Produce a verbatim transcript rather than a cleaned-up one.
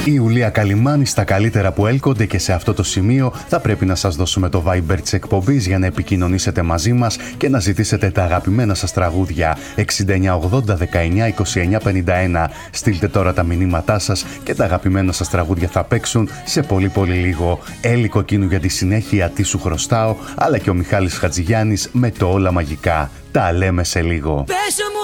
Η Ιουλία Καλυμάνη στα καλύτερα που έλκονται, και σε αυτό το σημείο θα πρέπει να σας δώσουμε το Viber της εκπομπής για να επικοινωνήσετε μαζί μας και να ζητήσετε τα αγαπημένα σας τραγούδια. εξήντα εννιά ογδόντα δεκαεννιά είκοσι εννιά πενήντα ένα. Στείλτε τώρα τα μηνύματά σας και τα αγαπημένα σας τραγούδια θα παίξουν σε πολύ πολύ λίγο. Έλλη Κοκκίνου για τη συνέχεια, τι σου χρωστάω, αλλά και ο Μιχάλης Χατζηγιάννης με το Όλα Μαγικά. Τα λέμε σε λίγο.